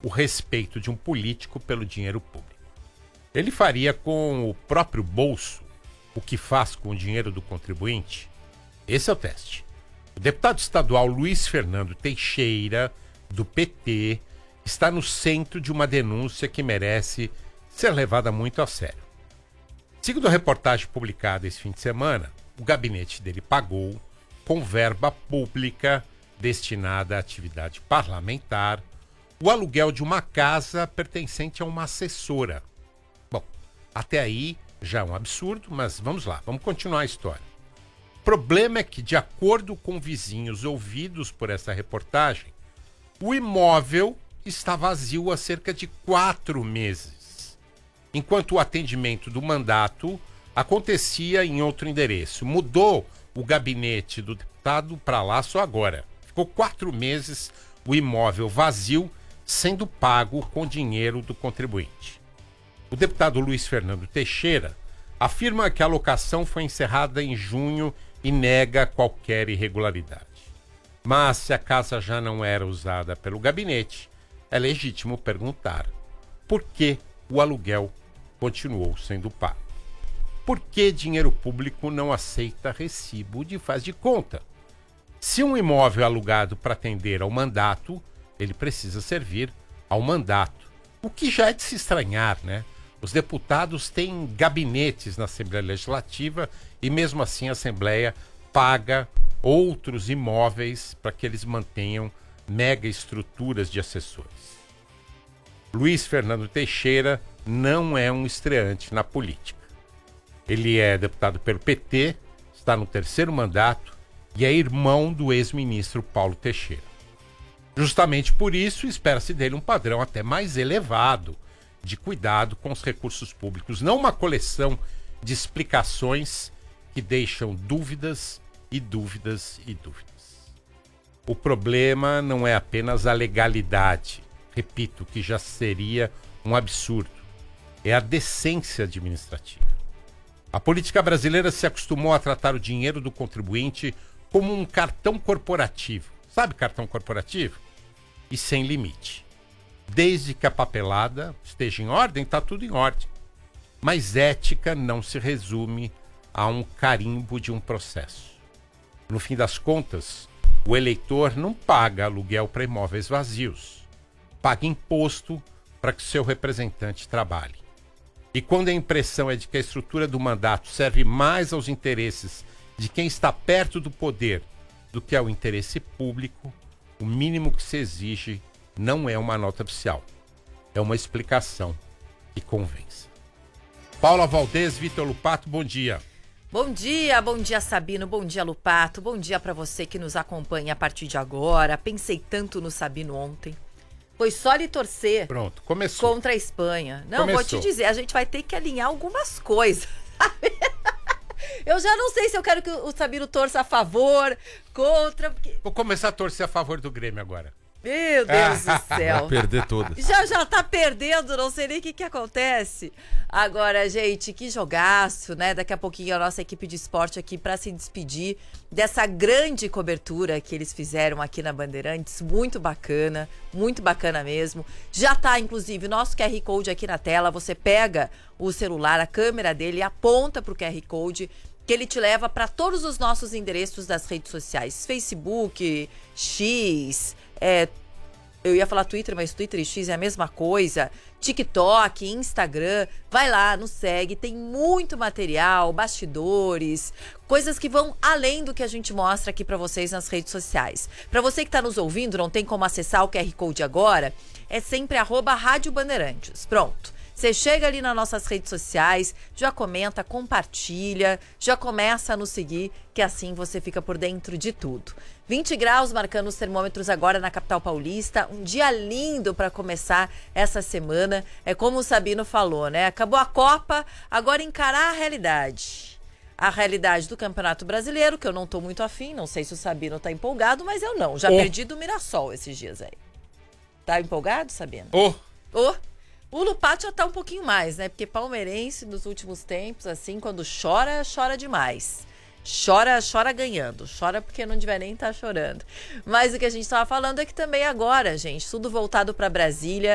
o respeito de um político pelo dinheiro público. Ele faria com o próprio bolso o que faz com o dinheiro do contribuinte? Esse é o teste. O deputado estadual Luiz Fernando Teixeira, do PT, está no centro de uma denúncia que merece ser levada muito a sério. Segundo a reportagem publicada esse fim de semana, o gabinete dele pagou, com verba pública destinada à atividade parlamentar, o aluguel de uma casa pertencente a uma assessora. Bom, até aí já é um absurdo, mas vamos lá, vamos continuar a história. O problema é que, de acordo com vizinhos ouvidos por essa reportagem, o imóvel está vazio há cerca de 4 meses, enquanto o atendimento do mandato acontecia em outro endereço. Mudou o gabinete do deputado para lá só agora. Ficou 4 meses o imóvel vazio, sendo pago com dinheiro do contribuinte. O deputado Luiz Fernando Teixeira afirma que a locação foi encerrada em junho e nega qualquer irregularidade. Mas se a casa já não era usada pelo gabinete, é legítimo perguntar por que o aluguel continuou sendo pago. Por que dinheiro público não aceita recibo de faz de conta? Se um imóvel é alugado para atender ao mandato, ele precisa servir ao mandato. O que já é de se estranhar, né? Os deputados têm gabinetes na Assembleia Legislativa e mesmo assim a Assembleia paga outros imóveis para que eles mantenham mega estruturas de assessores. Luiz Fernando Teixeira não é um estreante na política. Ele é deputado pelo PT, está no 3º mandato e é irmão do ex-ministro Paulo Teixeira. Justamente por isso, espera-se dele um padrão até mais elevado de cuidado com os recursos públicos, não uma coleção de explicações que deixam dúvidas e dúvidas e dúvidas. O problema não é apenas a legalidade, repito, que já seria um absurdo, é a decência administrativa. A política brasileira se acostumou a tratar o dinheiro do contribuinte como um cartão corporativo. Sabe cartão corporativo? E sem limite. Desde que a papelada esteja em ordem, está tudo em ordem. Mas ética não se resume a um carimbo de um processo. No fim das contas, o eleitor não paga aluguel para imóveis vazios. Paga imposto para que seu representante trabalhe. E quando a impressão é de que a estrutura do mandato serve mais aos interesses de quem está perto do poder do que ao interesse público, o mínimo que se exige não é uma nota oficial, é uma explicação que convença. Paula Valdez, Vitor Lupato, bom dia. Bom dia Sabino, bom dia Lupato, bom dia para você que nos acompanha a partir de agora. Pensei tanto no Sabino ontem. Foi só lhe torcer. Pronto, começou. Contra a Espanha. Não, começou. Vou te dizer, a gente vai ter que alinhar algumas coisas. Eu já não sei se eu quero que o Sabino torça a favor, contra. Porque... Vou começar a torcer a favor do Grêmio agora. Meu Deus do céu. Vai perder todas. Já tá perdendo, não sei nem o que acontece. Agora, gente, que jogaço, né? Daqui a pouquinho a nossa equipe de esporte aqui para se despedir dessa grande cobertura que eles fizeram aqui na Bandeirantes. Muito bacana mesmo. Já tá, inclusive, nosso QR Code aqui na tela. Você pega o celular, a câmera dele, aponta pro QR Code, que ele te leva para todos os nossos endereços das redes sociais. Facebook, X... eu ia falar Twitter, mas Twitter e X é a mesma coisa. TikTok, Instagram, vai lá, nos segue, tem muito material, bastidores, coisas que vão além do que a gente mostra aqui pra vocês nas redes sociais. Pra você que tá nos ouvindo, não tem como acessar o QR Code agora, é sempre @Rádio Bandeirantes. Pronto. Você chega ali nas nossas redes sociais, já comenta, compartilha, já começa a nos seguir, que assim você fica por dentro de tudo. 20 graus marcando os termômetros agora na capital paulista. Um dia lindo para começar essa semana. É como o Sabino falou, né? Acabou a Copa, agora encarar a realidade. A realidade do Campeonato Brasileiro, que eu não tô muito afim, não sei se o Sabino tá empolgado, mas eu não. Já perdi do Mirassol esses dias aí. Tá empolgado, Sabino? O Lupato já tá um pouquinho mais, né? Porque palmeirense nos últimos tempos, assim, quando chora, chora demais. Chora ganhando. Chora porque não devia nem estar chorando. Mas o que a gente tava falando é que também agora, gente, tudo voltado para Brasília.